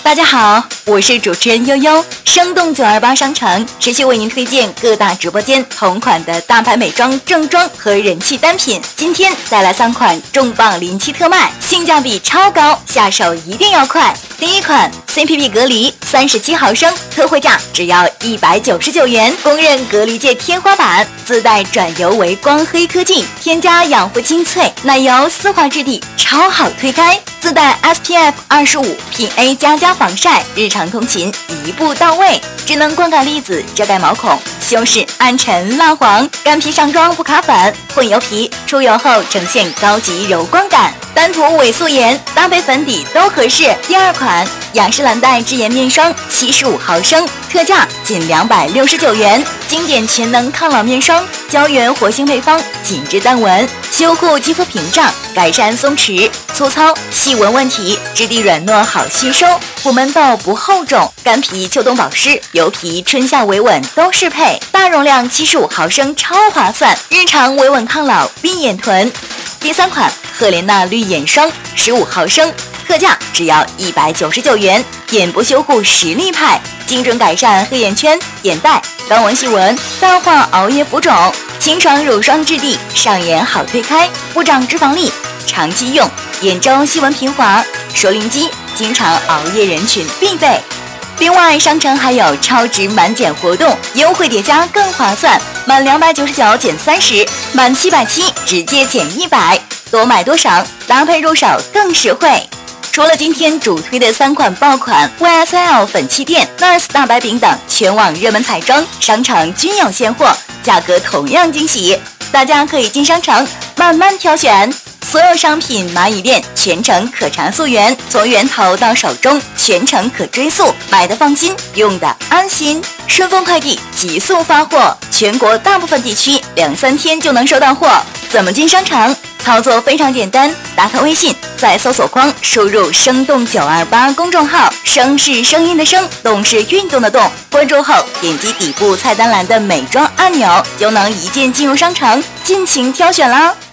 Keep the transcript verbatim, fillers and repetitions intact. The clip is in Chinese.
大家好，我是主持人悠悠。生动九二八商城持续为您推荐各大直播间同款的大牌美妆、正装和人气单品。今天带来三款重磅临期特卖，性价比超高，下手一定要快。第一款 C P P 隔离三十七毫升，特惠价只要一百九十九元，公认隔离界天花板，自带转油为光黑科技，添加养肤精粹，奶油丝滑质地，超好推开。自带 S P F 二十五 P A 加加防晒，日常通勤一步到位。智能光感粒子遮盖毛孔，修饰暗沉蜡黄，干皮上妆不卡粉，混油皮出油后呈现高级柔光感。单涂伪素颜搭配粉底都合适。第二款雅诗兰黛智颜面霜七十五毫升，特价仅两百六十九元，经典全能抗老面霜，胶原活性配方，紧致淡纹，修护肌肤屏障，改善松弛、粗糙、细纹问题，质地软糯好吸收，不闷痘不厚肿，干皮秋冬保湿，油皮春夏维稳都适配。大容量七十五毫升超划算，日常维稳抗老闭眼臀。第三款赫莲娜绿眼霜十五毫升，特价只要一百九十九元，眼部修护实力派，精准改善黑眼圈、眼袋、高纹细纹，淡化熬夜浮肿，清爽乳霜质地，上眼好推开，不长脂肪粒，长期用，眼周细纹平滑，熟龄肌，经常熬夜人群必备。另外，商城还有超值满减活动，优惠叠加更划算，满两百九十九减三十，满七百七直接减一百，多买多赏，搭配入手更实惠。除了今天主推的三款爆款 Y S L 粉气垫、N A R S 大白饼等全网热门彩妆，商城均有现货，价格同样惊喜，大家可以进商城慢慢挑选。所有商品蚂蚁链全程可查溯源，从源头到手中全程可追溯，买的放心，用的安心。顺丰快递急速发货，全国大部分地区两三天就能收到货。怎么进商城？操作非常简单，打开微信，在搜索框输入生动九二八公众号，声是声音的声，动是运动的动，关注后点击底部菜单栏的美妆按钮，就能一键进入商城，尽情挑选啦。